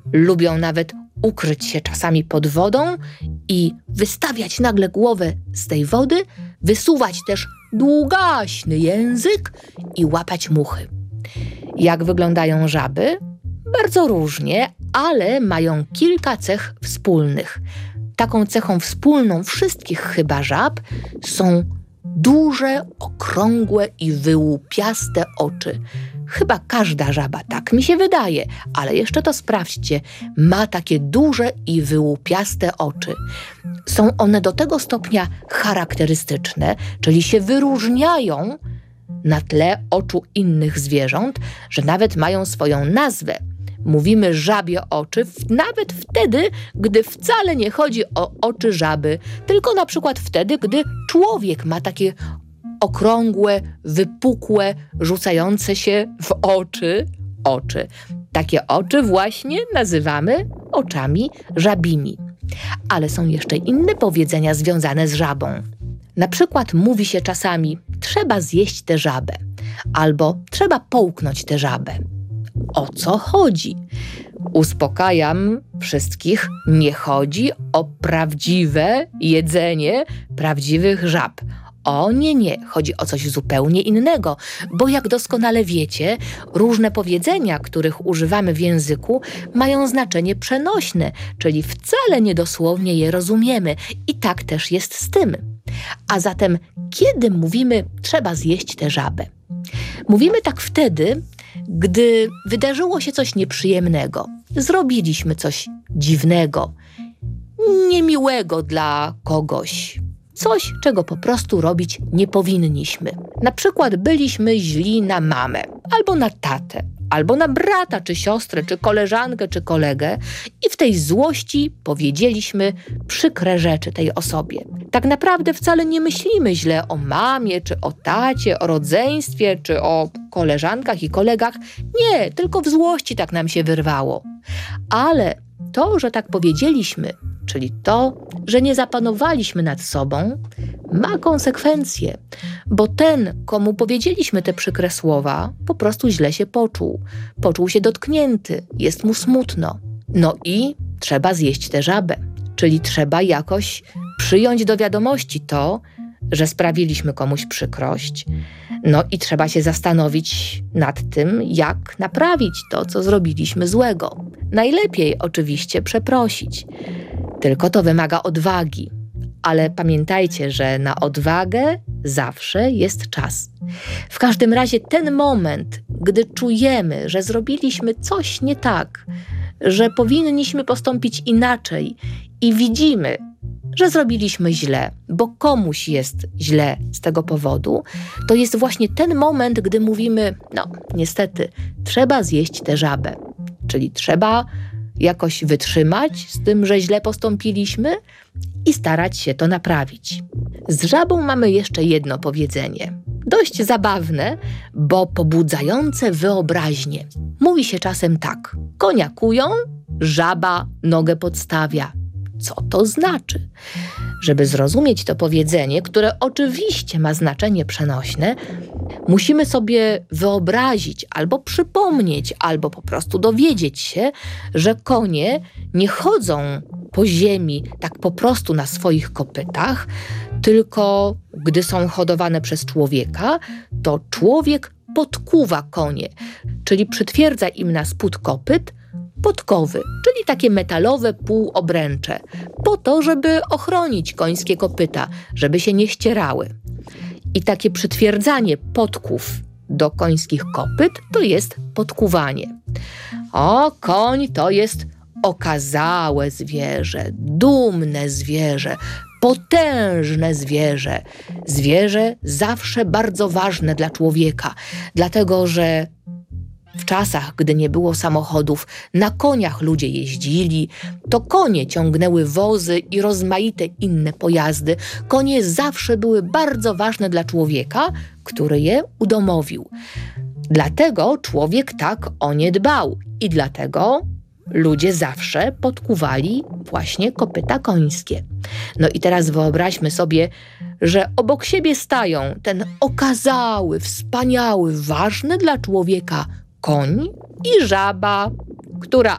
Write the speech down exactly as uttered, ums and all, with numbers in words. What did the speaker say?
Lubią nawet ukryć się czasami pod wodą i wystawiać nagle głowę z tej wody, wysuwać też długaśny język i łapać muchy. Jak wyglądają żaby? Bardzo różnie, ale mają kilka cech wspólnych. Taką cechą wspólną wszystkich chyba żab są duże, okrągłe i wyłupiaste oczy. Chyba każda żaba, tak mi się wydaje, ale jeszcze to sprawdźcie, ma takie duże i wyłupiaste oczy. Są one do tego stopnia charakterystyczne, czyli się wyróżniają na tle oczu innych zwierząt, że nawet mają swoją nazwę. Mówimy żabie oczy nawet wtedy, gdy wcale nie chodzi o oczy żaby, tylko na przykład wtedy, gdy człowiek ma takie okrągłe, wypukłe, rzucające się w oczy oczy. Takie oczy właśnie nazywamy oczami żabimi. Ale są jeszcze inne powiedzenia związane z żabą. Na przykład mówi się czasami: trzeba zjeść tę żabę, albo trzeba połknąć tę żabę. O co chodzi? Uspokajam wszystkich, nie chodzi o prawdziwe jedzenie prawdziwych żab. O nie, nie, chodzi o coś zupełnie innego, bo jak doskonale wiecie, różne powiedzenia, których używamy w języku, mają znaczenie przenośne, czyli wcale niedosłownie je rozumiemy i tak też jest z tym. A zatem, kiedy mówimy trzeba zjeść tę żabę? Mówimy tak wtedy, gdy wydarzyło się coś nieprzyjemnego, zrobiliśmy coś dziwnego, niemiłego dla kogoś. Coś, czego po prostu robić nie powinniśmy. Na przykład byliśmy źli na mamę, albo na tatę, albo na brata, czy siostrę, czy koleżankę, czy kolegę i w tej złości powiedzieliśmy przykre rzeczy tej osobie. Tak naprawdę wcale nie myślimy źle o mamie, czy o tacie, o rodzeństwie, czy o koleżankach i kolegach. Nie, tylko w złości tak nam się wyrwało. Ale to, że tak powiedzieliśmy, czyli to, że nie zapanowaliśmy nad sobą, ma konsekwencje, bo ten, komu powiedzieliśmy te przykre słowa, po prostu źle się poczuł. Poczuł się dotknięty, jest mu smutno. No i trzeba zjeść tę żabę, czyli trzeba jakoś przyjąć do wiadomości to, że sprawiliśmy komuś przykrość. No i trzeba się zastanowić nad tym, jak naprawić to, co zrobiliśmy złego. Najlepiej oczywiście przeprosić. Tylko to wymaga odwagi. Ale pamiętajcie, że na odwagę zawsze jest czas. W każdym razie ten moment, gdy czujemy, że zrobiliśmy coś nie tak, że powinniśmy postąpić inaczej i widzimy, że zrobiliśmy źle, bo komuś jest źle z tego powodu, to jest właśnie ten moment, gdy mówimy, no niestety, trzeba zjeść tę żabę. Czyli trzeba jakoś wytrzymać z tym, że źle postąpiliśmy i starać się to naprawić. Z żabą mamy jeszcze jedno powiedzenie. Dość zabawne, bo pobudzające wyobraźnię. Mówi się czasem tak: koniakują, żaba nogę podstawia. Co to znaczy? Żeby zrozumieć to powiedzenie, które oczywiście ma znaczenie przenośne, musimy sobie wyobrazić, albo przypomnieć, albo po prostu dowiedzieć się, że konie nie chodzą po ziemi tak po prostu na swoich kopytach, tylko gdy są hodowane przez człowieka, to człowiek podkuwa konie, czyli przytwierdza im na spód kopyt podkowy, czyli takie metalowe półobręcze, po to, żeby ochronić końskie kopyta, żeby się nie ścierały. I takie przytwierdzanie podków do końskich kopyt to jest podkuwanie. O, koń to jest okazałe zwierzę, dumne zwierzę, potężne zwierzę. Zwierzę zawsze bardzo ważne dla człowieka, dlatego że w czasach, gdy nie było samochodów, na koniach ludzie jeździli, to konie ciągnęły wozy i rozmaite inne pojazdy. Konie zawsze były bardzo ważne dla człowieka, który je udomowił. Dlatego człowiek tak o nie dbał i dlatego ludzie zawsze podkuwali właśnie kopyta końskie. No i teraz wyobraźmy sobie, że obok siebie stają ten okazały, wspaniały, ważny dla człowieka koń i żaba, która